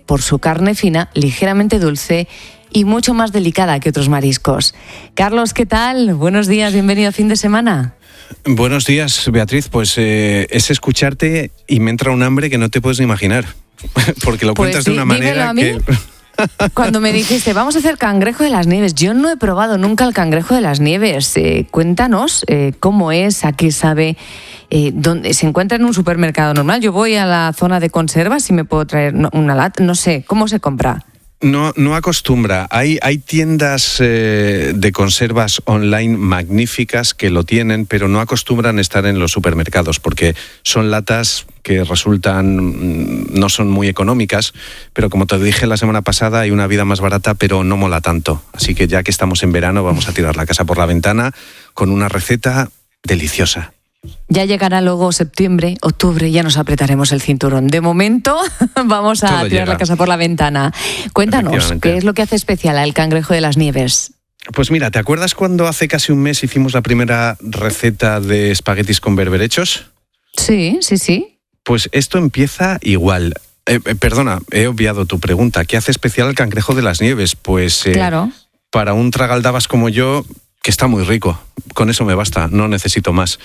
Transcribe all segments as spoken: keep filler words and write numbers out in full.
por su carne fina, ligeramente dulce y mucho más delicada que otros mariscos. Carlos, ¿qué tal? Buenos días, bienvenido a fin de semana. Buenos días, Beatriz. Pues eh, es escucharte y me entra un hambre que no te puedes ni imaginar, porque lo pues cuentas di, de una manera a mí. que... Cuando me dijiste, vamos a hacer cangrejo de las nieves, yo no he probado nunca el cangrejo de las nieves. Eh, cuéntanos eh, cómo es, a qué sabe, eh, dónde se encuentra en un supermercado normal. Yo voy a la zona de conservas y me puedo traer una lata, no sé, ¿cómo se compra? No, no acostumbra. Hay, hay tiendas eh, de conservas online magníficas que lo tienen, pero no acostumbran estar en los supermercados porque son latas que resultan, no son muy económicas, pero como te dije la semana pasada, hay una vida más barata, pero no mola tanto. Así que ya que estamos en verano, vamos a tirar la casa por la ventana con una receta deliciosa. Ya llegará luego septiembre, octubre, ya nos apretaremos el cinturón. De momento vamos a Todo tirar llega. la casa por la ventana. Cuéntanos, ¿qué es lo que hace especial al cangrejo de las nieves? Pues mira, ¿te acuerdas cuando hace casi un mes hicimos la primera receta de espaguetis con berberechos? Sí, sí, sí. Pues esto empieza igual. Eh, eh, perdona, he obviado tu pregunta. ¿Qué hace especial el cangrejo de las nieves? Pues eh, claro. Para un tragaldabas como yo, que está muy rico. Con eso me basta, no necesito más.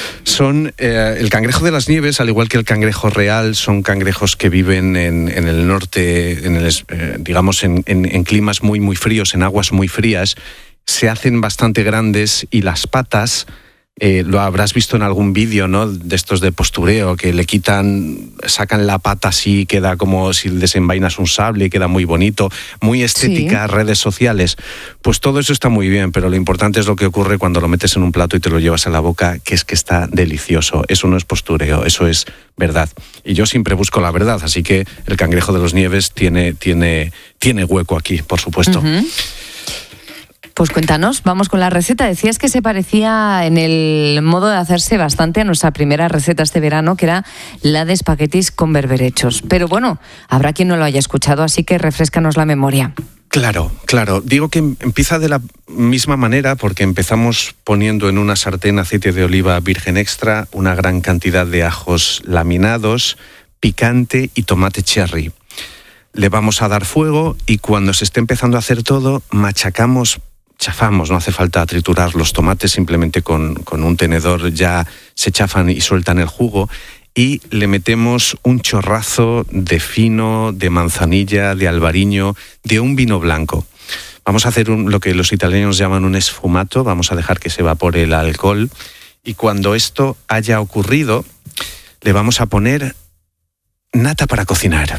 Son eh, el cangrejo de las nieves, al igual que el cangrejo real, son cangrejos que viven en, en el norte, en el, eh, digamos en, en, en climas muy muy fríos, en aguas muy frías. Se hacen bastante grandes y las patas, eh, lo habrás visto en algún vídeo, ¿no? De estos de postureo, que le quitan, sacan la pata así, queda como si desenvainas un sable, queda muy bonito, muy estética, sí. Redes sociales. Pues todo eso está muy bien, pero lo importante es lo que ocurre cuando lo metes en un plato y te lo llevas a la boca, que es que está delicioso. Eso no es postureo, eso es verdad. Y yo siempre busco la verdad, así que el cangrejo de las nieves tiene, tiene, tiene hueco aquí, por supuesto. Uh-huh. Pues cuéntanos, vamos con la receta. Decías que se parecía en el modo de hacerse bastante a nuestra primera receta este verano, que era la de espaguetis con berberechos. Pero bueno, habrá quien no lo haya escuchado, así que refréscanos la memoria. Claro, claro. Digo que empieza de la misma manera porque empezamos poniendo en una sartén aceite de oliva virgen extra, una gran cantidad de ajos laminados, picante y tomate cherry. Le vamos a dar fuego y cuando se esté empezando a hacer todo, machacamos, chafamos, no hace falta triturar los tomates, simplemente con, con un tenedor ya se chafan y sueltan el jugo y le metemos un chorrazo de fino, de manzanilla, de albariño, de un vino blanco. Vamos a hacer un, lo que los italianos llaman un sfumato, vamos a dejar que se evapore el alcohol y cuando esto haya ocurrido le vamos a poner nata para cocinar,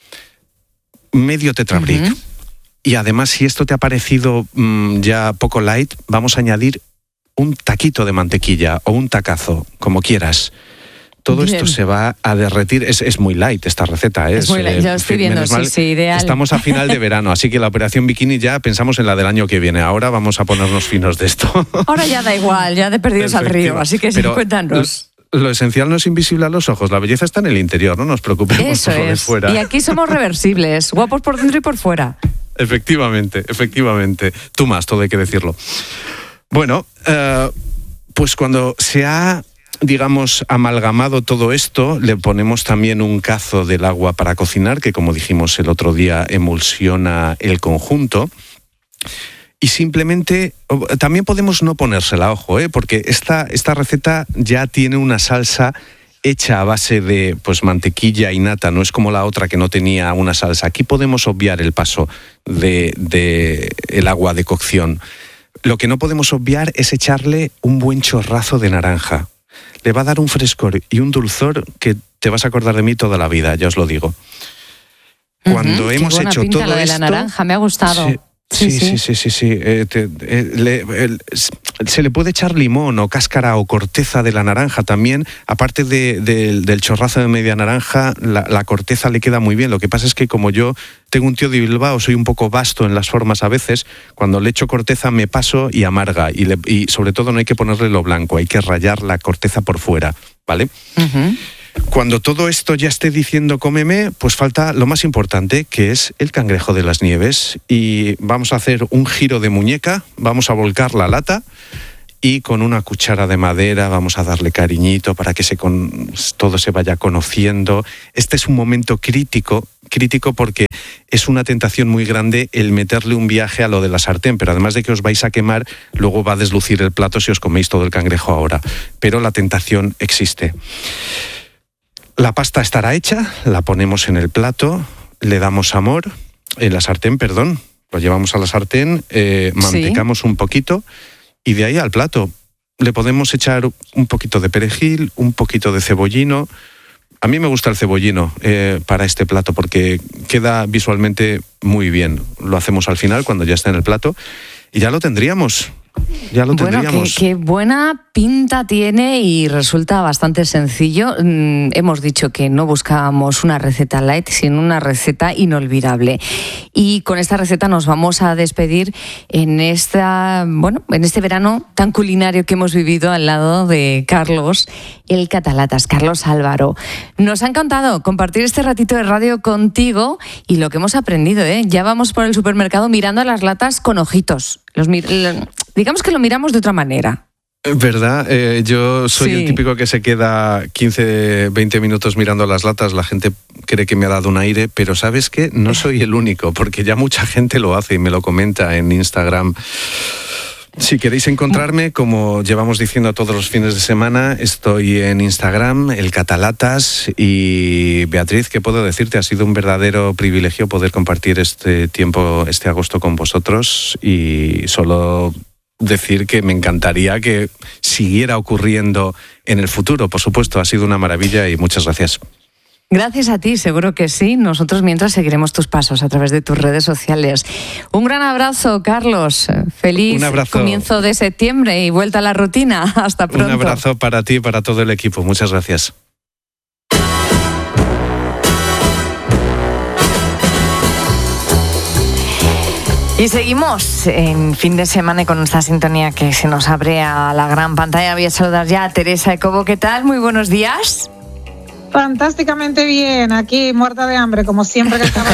medio tetrabric. Uh-huh. Y además, si esto te ha parecido mmm, ya poco light, vamos a añadir un taquito de mantequilla o un tacazo, como quieras. Todo Bien. Esto se va a derretir. Es, es muy light esta receta. ¿eh? Es muy light, eh, ya lo estoy viendo, sí, sí, ideal. Estamos a final de verano, así que la operación bikini ya pensamos en la del año que viene. Ahora vamos a ponernos finos de esto. Ahora ya da igual, ya de perdidos al río, así que sí, cuéntanos. Lo esencial no es invisible a los ojos, la belleza está en el interior, no nos preocupemos Eso por lo de es. fuera. Y aquí somos reversibles, guapos por dentro y por fuera. Efectivamente, efectivamente. Tú más, todo hay que decirlo. Bueno, eh, pues cuando se ha, digamos, amalgamado todo esto, le ponemos también un cazo del agua para cocinar, que como dijimos el otro día, emulsiona el conjunto. Y simplemente, también podemos no ponérsela, ojo, ¿eh? Porque esta, esta receta ya tiene una salsa hecha a base de pues mantequilla y nata, no es como la otra que no tenía una salsa. Aquí podemos obviar el paso de, de el agua de cocción. Lo que no podemos obviar es echarle un buen chorrazo de naranja. Le va a dar un frescor y un dulzor que te vas a acordar de mí toda la vida, ya os lo digo. Cuando uh-huh, hemos hecho todo lo de esto, la naranja, me ha gustado. Sí, Sí, sí, sí, sí, sí. sí. Eh, te, eh, le, el, se le puede echar limón o cáscara o corteza de la naranja también. Aparte de, de, del chorrazo de media naranja, la, la corteza le queda muy bien. Lo que pasa es que como yo tengo un tío de Bilbao, soy un poco vasto en las formas a veces, cuando le echo corteza me paso y amarga. Y, le, y sobre todo no hay que ponerle lo blanco, hay que rallar la corteza por fuera, ¿vale? Uh-huh. Cuando todo esto ya esté diciendo cómeme, pues falta lo más importante, que es el cangrejo de las nieves. Y vamos a hacer un giro de muñeca, vamos a volcar la lata y con una cuchara de madera vamos a darle cariñito para que se con, todo se vaya conociendo. Este es un momento crítico, crítico porque es una tentación muy grande el meterle un viaje a lo de la sartén, pero además de que os vais a quemar, luego va a deslucir el plato si os coméis todo el cangrejo ahora. Pero la tentación existe. La pasta estará hecha, la ponemos en el plato, le damos amor, en la sartén, perdón, lo llevamos a la sartén, eh, mantecamos sí. un poquito y de ahí al plato. Le podemos echar un poquito de perejil, un poquito de cebollino. A mí me gusta el cebollino eh, para este plato porque queda visualmente muy bien. Lo hacemos al final, cuando ya está en el plato, y ya lo tendríamos. Ya lo bueno, tendríamos. Qué, qué buena pinta tiene y resulta bastante sencillo. Mm, hemos dicho que no buscábamos una receta light, sino una receta inolvidable. Y con esta receta nos vamos a despedir en esta, bueno, en este verano tan culinario que hemos vivido al lado de Carlos, el Catalatas, Carlos Álvaro. Nos ha encantado compartir este ratito de radio contigo y lo que hemos aprendido, ¿eh? Ya vamos por el supermercado mirando las latas con ojitos. Los mir- digamos que lo miramos de otra manera. ¿Verdad? Eh, yo soy sí. el típico que se queda quince, veinte minutos mirando las latas. La gente cree que me ha dado un aire, pero ¿sabes qué? No soy el único, porque ya mucha gente lo hace y me lo comenta en Instagram. Si queréis encontrarme, como llevamos diciendo todos los fines de semana, estoy en Instagram, el Catalatas. Y Beatriz, ¿qué puedo decirte? Ha sido un verdadero privilegio poder compartir este tiempo, este agosto con vosotros, y solo decir que me encantaría que siguiera ocurriendo en el futuro. Por supuesto, ha sido una maravilla y muchas gracias. Gracias a ti, seguro que sí. Nosotros mientras seguiremos tus pasos a través de tus redes sociales. Un gran abrazo, Carlos. Feliz comienzo de septiembre y vuelta a la rutina. Hasta pronto. Un abrazo para ti y para todo el equipo. Muchas gracias. Y seguimos en fin de semana con esta sintonía que se nos abre a la gran pantalla. Voy a saludar ya a Teresa Ecobo. ¿Qué tal? Muy buenos días. Fantásticamente bien, aquí muerta de hambre, como siempre que estamos.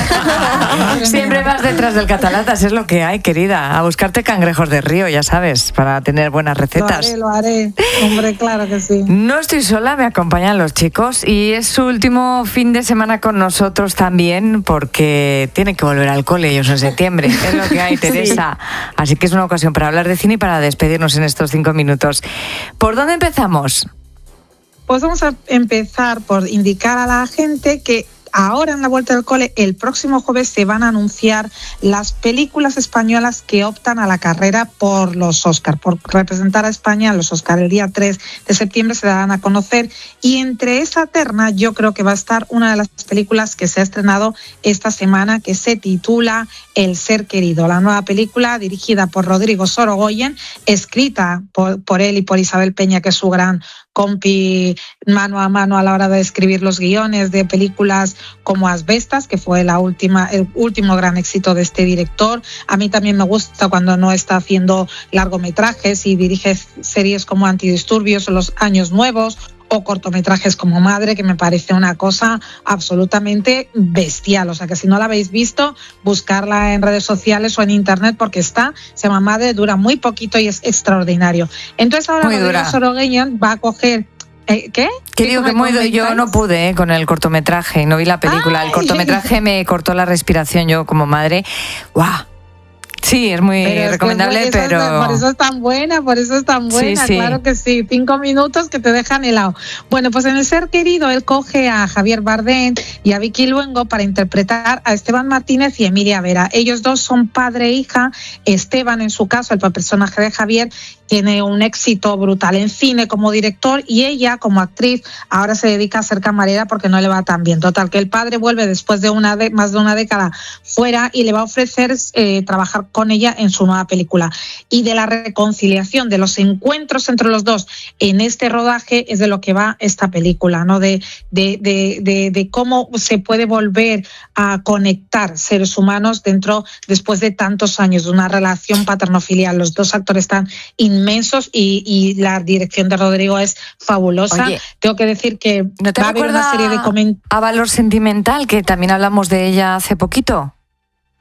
Siempre vas detrás del Catalatas, es lo que hay, querida. A buscarte cangrejos de río, ya sabes, para tener buenas recetas. Lo haré, lo haré. Hombre, claro que sí. No estoy sola, me acompañan los chicos y es su último fin de semana con nosotros también, porque tienen que volver al cole ellos en septiembre. Es lo que hay, Teresa. Sí. Así que es una ocasión para hablar de cine y para despedirnos en estos cinco minutos. ¿Por dónde empezamos? Pues vamos a empezar por indicar a la gente que ahora en la vuelta del cole, el próximo jueves se van a anunciar las películas españolas que optan a la carrera por los Oscar, por representar a España en los Oscar. El día tres de septiembre se darán a conocer y entre esa terna yo creo que va a estar una de las películas que se ha estrenado esta semana, que se titula El ser querido, la nueva película dirigida por Rodrigo Sorogoyen, escrita por, por él y por Isabel Peña, que es su gran compi mano a mano a la hora de escribir los guiones de películas como Asbestas, que fue la última, el último gran éxito de este director. A mí también me gusta cuando no está haciendo largometrajes y dirige series como Antidisturbios o Los Años Nuevos, o cortometrajes como Madre, que me parece una cosa absolutamente bestial. O sea que si no la habéis visto, buscarla en redes sociales o en internet, porque está, se llama Madre, dura muy poquito y es extraordinario. Entonces ahora Rodrigo Sorogoyen va a coger... ¿Eh, ¿Qué? Que digo que muy yo no pude eh, con el cortometraje, no vi la película. Ay. El cortometraje me cortó la respiración yo como madre. ¡Guau! Sí, es muy pero recomendable, es que por pero... Es, por eso es tan buena, por eso es tan buena, sí, sí. Claro que sí. Cinco minutos que te dejan helado. Bueno, pues en El ser querido, él coge a Javier Bardem y a Vicky Luengo para interpretar a Esteban Martínez y Emilia Vera. Ellos dos son padre e hija. Esteban, en su caso, el personaje de Javier, tiene un éxito brutal en cine como director y ella, como actriz, ahora se dedica a ser camarera porque no le va tan bien. Total, que el padre vuelve después de una de, más de una década fuera y le va a ofrecer eh, trabajar con ella en su nueva película. Y de la reconciliación, de los encuentros entre los dos en este rodaje es de lo que va esta película, ¿no? De, de, de, de, de cómo se puede volver a conectar seres humanos dentro, después de tantos años de una relación paterno-filial. Los dos actores están inmensos y, y la dirección de Rodrigo es fabulosa. Oye, tengo que decir que ¿no te va a haber una serie de comentarios. A Valor Sentimental, que también hablamos de ella hace poquito?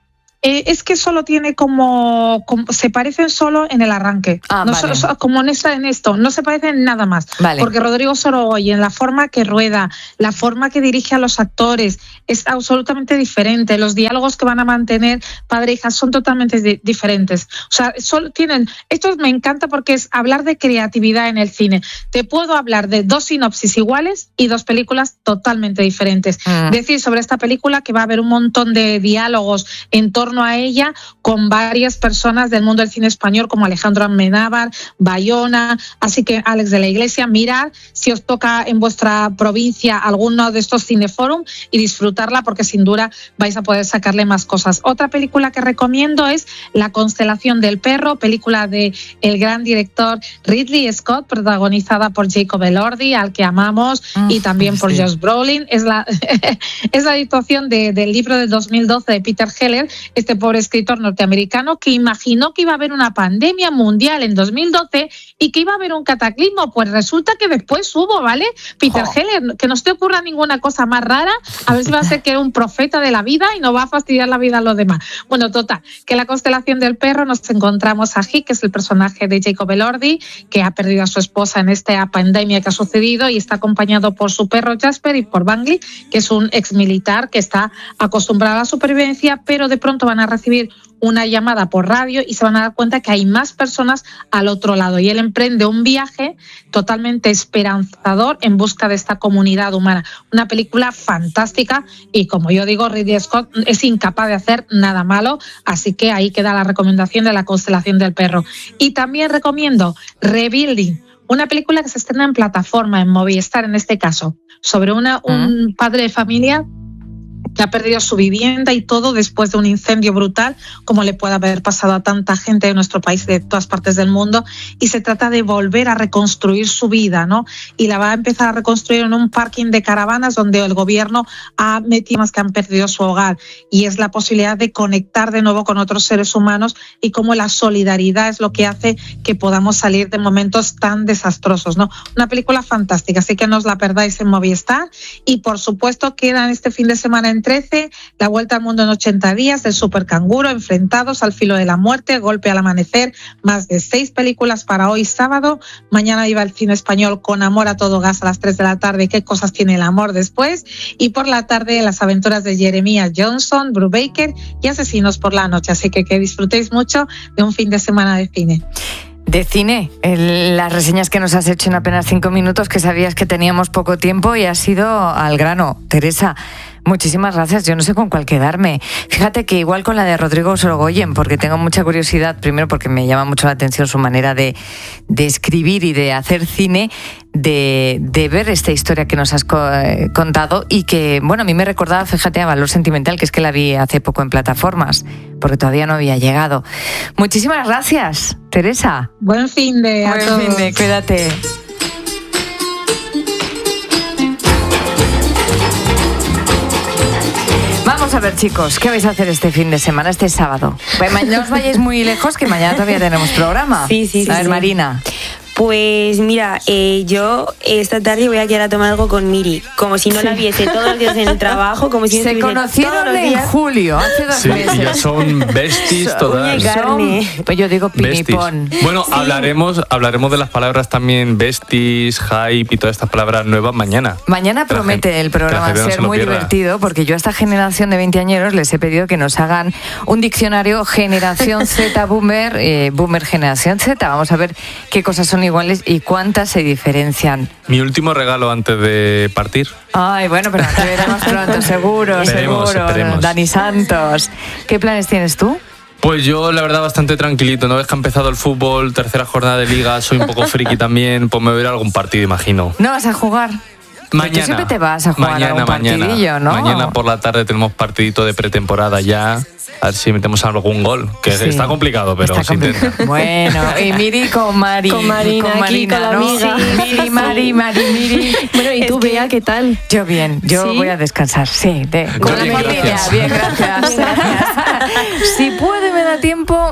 Eh, es que solo tiene como, como... Se parecen solo en el arranque. Ah, no vale. solo, como en, esta, en esto. No se parecen nada más. Vale. Porque Rodrigo Sorogoyen, la forma que rueda, la forma que dirige a los actores, es absolutamente diferente. Los diálogos que van a mantener padre e hija son totalmente di- diferentes. O sea, solo tienen... Esto me encanta porque es hablar de creatividad en el cine. Te puedo hablar de dos sinopsis iguales y dos películas totalmente diferentes. Mm. Decir sobre esta película que va a haber un montón de diálogos en torno a ella con varias personas del mundo del cine español como Alejandro Amenábar, Bayona, así que Alex de la Iglesia, mirad si os toca en vuestra provincia alguno de estos cineforum y disfrutarla porque sin duda vais a poder sacarle más cosas. Otra película que recomiendo es La constelación del perro, película de el gran director Ridley Scott, protagonizada por Jacob Elordi, al que amamos, Ah, y también por sí. Josh Brolin. Es la, es la adaptación de, del libro de dos mil doce de Peter Heller, este pobre escritor norteamericano que imaginó que iba a haber una pandemia mundial en dos mil doce y que iba a haber un cataclismo. Pues resulta que después hubo, ¿vale? Peter Oh. Heller, que no se te ocurra ninguna cosa más rara, a ver si va a ser que era un profeta de la vida y no va a fastidiar la vida a los demás. Bueno, total, que La constelación del perro nos encontramos a Hick, que es el personaje de Jacob Elordi, que ha perdido a su esposa en esta pandemia que ha sucedido y está acompañado por su perro Jasper y por Bangley, que es un ex militar que está acostumbrado a la supervivencia, pero de pronto van a recibir una llamada por radio y se van a dar cuenta que hay más personas al otro lado. Y él emprende un viaje totalmente esperanzador en busca de esta comunidad humana. Una película fantástica y, como yo digo, Ridley Scott es incapaz de hacer nada malo, así que ahí queda la recomendación de La constelación del perro. Y también recomiendo Rebuilding, una película que se estrena en plataforma, en Movistar en este caso, sobre una, un padre de familia que ha perdido su vivienda y todo después de un incendio brutal, como le puede haber pasado a tanta gente de nuestro país y de todas partes del mundo, y se trata de volver a reconstruir su vida, ¿no? Y la va a empezar a reconstruir en un parking de caravanas donde el gobierno ha metido más que han perdido su hogar, y es la posibilidad de conectar de nuevo con otros seres humanos y cómo la solidaridad es lo que hace que podamos salir de momentos tan desastrosos, ¿no? Una película fantástica, así que no os la perdáis en Movistar. Y por supuesto quedan este fin de semana en trece, La vuelta al mundo en ochenta días, del Super Canguro, Enfrentados al filo de la muerte, Golpe al amanecer, más de seis películas para hoy sábado. Mañana iba el cine español Con amor a todo gas a las tres de la tarde, ¿Qué cosas tiene el amor después? Y por la tarde Las aventuras de Jeremiah Johnson, Brubaker y Asesinos por la noche. Así que que disfrutéis mucho de un fin de semana de cine. De cine, el, las reseñas que nos has hecho en apenas cinco minutos, que sabías que teníamos poco tiempo y has ido al grano. Teresa, muchísimas gracias. Yo no sé con cuál quedarme. Fíjate que igual con la de Rodrigo Sorogoyen, porque tengo mucha curiosidad, primero porque me llama mucho la atención su manera de, de escribir y de hacer cine, de, de ver esta historia que nos has co- eh, contado y que, bueno, a mí me recordaba, fíjate, a Valor Sentimental, que es que la vi hace poco en plataformas, porque todavía no había llegado. Muchísimas gracias, Teresa. Buen fin de a Buen todos. fin de, cuídate. Vamos a ver, chicos, ¿qué vais a hacer este fin de semana, este sábado? Pues ma- no os vayáis muy lejos, que mañana todavía tenemos programa. Sí, sí, sí, A ver, sí. Marina. Pues mira, eh, yo esta tarde voy a quedar a tomar algo con Miri, como si no la viese todos los días en el trabajo, como si no Se estuviese todos conocieron los en días. julio, hace dos Sí, meses. y ya son besties Uña y todas. carne. Son- pues yo digo Besties. pinipón. Bueno, hablaremos, hablaremos de las palabras también besties, hype y todas estas palabras nuevas mañana. Mañana Que la promete gente- el que la programa gente no ser se lo muy pierda. divertido, porque yo a esta generación de veinteañeros les he pedido que nos hagan un diccionario generación Z boomer, eh, boomer generación Z. Vamos a ver qué cosas son iguales y cuántas se diferencian. Mi último regalo antes de partir. Ay, bueno, pero te veremos pronto, seguro, Esperemos, seguro. esperemos. Dani Santos, ¿qué planes tienes tú? Pues yo, la verdad, bastante tranquilito. No ves que ha empezado el fútbol, tercera jornada de liga, soy un poco friki también, pues me voy a ir a algún partido, imagino. ¿No vas a jugar? Mañana. Tú siempre te vas a jugar mañana, algún partidillo, mañana. ¿no? Mañana por la tarde tenemos partidito de pretemporada ya. A ver si metemos algún gol, que Sí. está complicado, pero Está se intenta. complicado. Bueno, y Miri con Mari. Con Marina, aquí, con la ¿no? amiga. Sí, Miri, Mari, Mari, Miri. Bueno, ¿y tú, Es que- Bea, qué tal? Yo bien, yo ¿Sí? voy a descansar, sí. De, con Bien, la familia, gracias. bien, gracias. Si puedo y me da tiempo,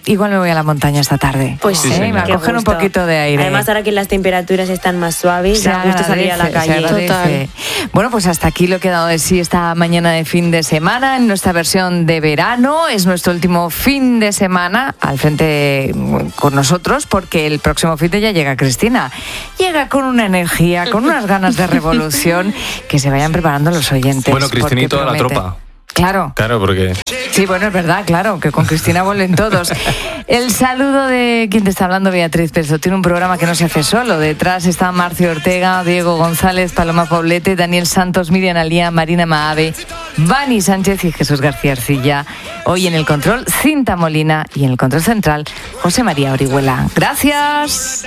igual me voy a la montaña esta tarde. Pues sí, ¿Eh? señor. Me Qué acogen un gusto. poquito de aire. Además, ahora que las temperaturas están más suaves, Se da gusto salir a la agradece, se calle. agradece. Bueno, pues hasta aquí lo que ha dado de sí esta mañana de fin de semana en nuestra versión de verano. Es nuestro último fin de semana al frente con nosotros, porque el próximo fin de ya llega Cristina. Llega con una energía, con unas ganas de revolución, que se vayan preparando los oyentes. Bueno, Cristina y porque toda la promete. tropa. Claro. Claro, porque... Sí, bueno, es verdad, claro, que con Cristina vuelven todos. El saludo de quien te está hablando, Beatriz Peso. Tiene un programa que no se hace solo. Detrás está Marcio Ortega, Diego González, Paloma Paulete, Daniel Santos, Miriam Alía, Marina Maave, Vani Sánchez y Jesús García Arcilla. Hoy en el control, Cinta Molina, y en el control central, José María Orihuela. Gracias.